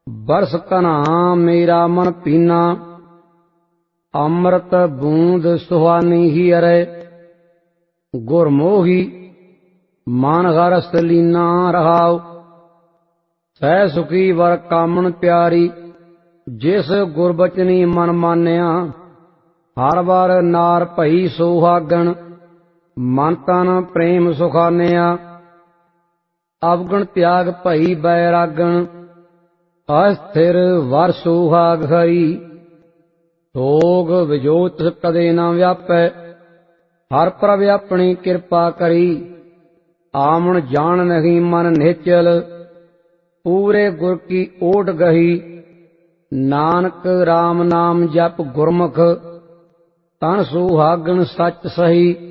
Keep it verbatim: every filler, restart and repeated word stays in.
बरस कन्हा मेरा मन पीना, अमृत बूंद सुहानी ही अरे। गुरमोही मन हरस लीना रहाओ, सह सुखी वर कामन प्यारी। जिस गुरबचनी मन मान्या, हर बार नार भई सोहागण। मन तन प्रेम सुखान्या, अवगुण त्याग भई बैरागण। अस्थिर वर सुहाग हरी, सोग विजोत कदे न व्यापै। हर प्रभ अपनी कृपा करी, आमन जान नहीं मन निश्चल। पूरे गुर की ओट गही, नानक राम नाम जप गुरमुख। तन सुहागण सच सही,